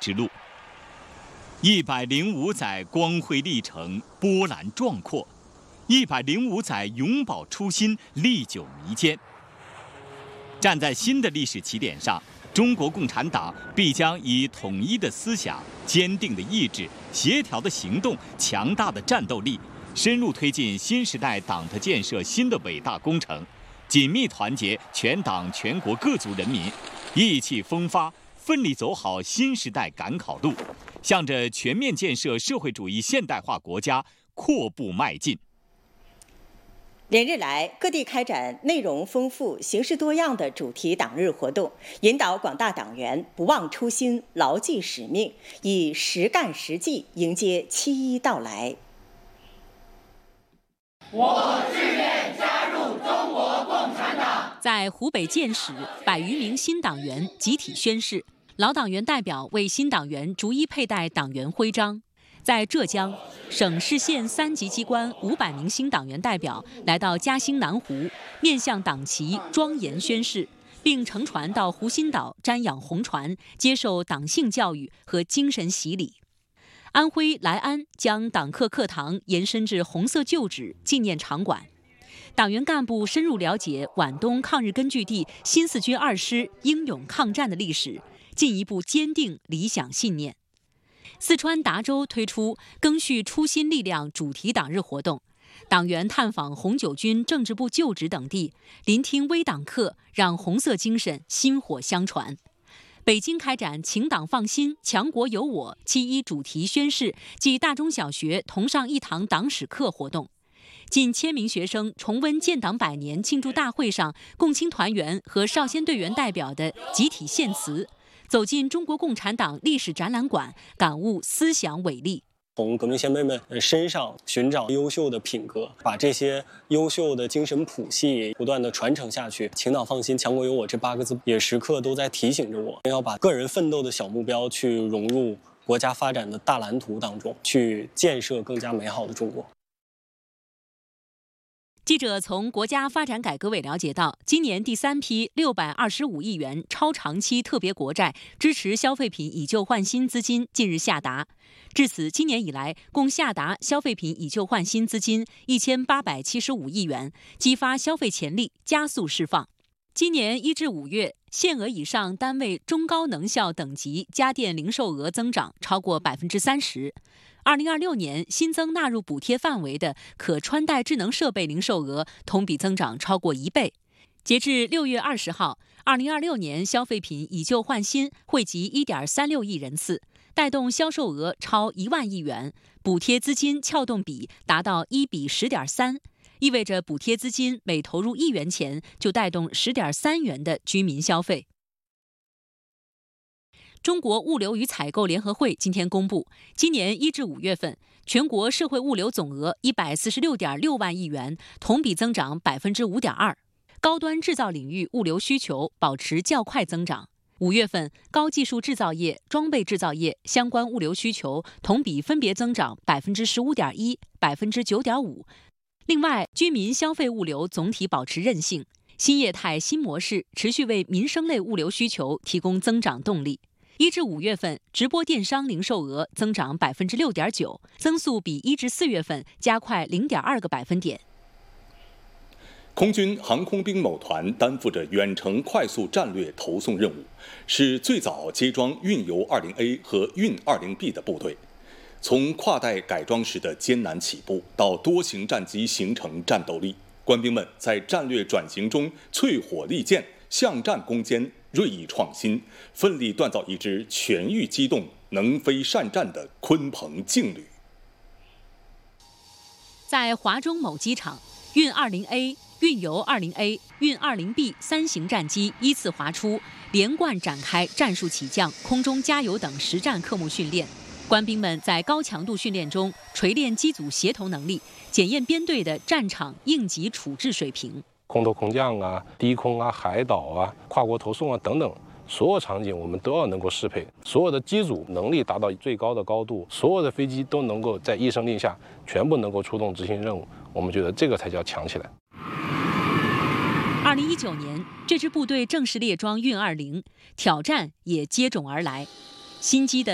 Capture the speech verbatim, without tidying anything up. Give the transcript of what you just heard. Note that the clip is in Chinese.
之路。一百零五载光辉历程，波澜壮阔；一百零五载永葆初心，历久弥坚。站在新的历史起点上，中国共产党必将以统一的思想、坚定的意志、协调的行动、强大的战斗力，深入推进新时代党的建设新的伟大工程，紧密团结全党全国各族人民，意气风发，奋力走好新时代赶考路，向着全面建设社会主义现代化国家阔步迈进。 连日来，各地开展内容丰富、形式多样的主题党日活动，引导广大党员不忘初心、牢记使命，以实干实际迎接七一到来。 我志愿加入中国共产党。 在湖北建始，百余名新党员集体宣誓，老党员代表为新党员逐一佩戴党员徽章。在浙江，省市县三级机关五百名新党员代表来到嘉兴南湖，面向党旗庄严宣誓，并乘船到湖心岛瞻仰红船，接受党性教育和精神洗礼。安徽来安将党课课堂延伸至红色旧址纪念场馆，党员干部深入了解皖东抗日根据地新四军二师英勇抗战的历史，进一步坚定理想信念。四川达州推出赓续初心力量主题党日活动，党员探访红九军政治部旧址等地，聆听微党课，让红色精神薪火相传。北京开展请党放心，强国有我七一主题宣誓暨大中小学同上一堂党史课活动，近千名学生重温建党百年庆祝大会上共青团员和少先队员代表的集体献词，走进中国共产党历史展览馆，感悟思想伟力。 从革命先辈们身上寻找优秀的品格，把这些优秀的精神谱系不断的传承下去。请党放心，强国有我这八个字也时刻都在提醒着我，要把个人奋斗的小目标去融入国家发展的大蓝图当中，去建设更加美好的中国。 记者从国家发展改革委了解到，今年第三批六百二十五亿元超长期特别国债支持消费品以旧换新资金近日下达，至此今年以来共下达消费品以旧换新资金一千八百七十五亿元，激发消费潜力，加速释放。今年一至五月，限额以上单位中高能效等级家电零售额增长超过百分之三十。二零二六年新增纳入补贴范围的可穿戴智能设备零售额同比增长超过一倍。截至六月二十号，二零二六年消费品以旧换新惠及一点三六亿人次，带动销售额超一万亿元，补贴资金撬动比达到一比十点三，意味着补贴资金每投入一元钱就带动十点三元的居民消费。中国物流与采购联合会今天公布，今年一至五月份，全国社会物流总额一百四十六点六万亿元，同比增长百分之五点二。高端制造领域物流需求保持较快增长。五月份，高技术制造业、装备制造业相关物流需求同比分别增长百分之十五点一、百分之九点五。另外，居民消费物流总体保持韧性，新业态新模式持续为民生类物流需求提供增长动力。一至五月份，直播电商零售额增长百分之六点九，增速比一至四月份加快零点二个百分点。 空军航空兵某团担负着远程快速战略投送任务，是最早接装运油 二十 A 和运 二十 B 的部队。从跨代改装时的艰难起步，到多型战机形成战斗力，官兵们在战略转型中淬火利剑，向战攻坚，锐意创新，奋力锻造一支全域机动、能飞善战的鲲鹏劲旅。 在华中某机场，运 二十 A、运油 二十 A、运 二十 B 三型战机依次划出，连贯展开战术起降、空中加油等实战科目训练。官兵们在高强度训练中锤炼机组协同能力，检验编队的战场应急处置水平。 空投空降啊、低空啊、海岛啊、跨国投送啊等等，所有场景我们都要能够适配，所有的机组能力达到最高的高度，所有的飞机都能够在一声令下全部能够出动执行任务。我们觉得这个才叫强起来。 二零一九年，这支部队正式列装运二十，挑战也接踵而来。新机的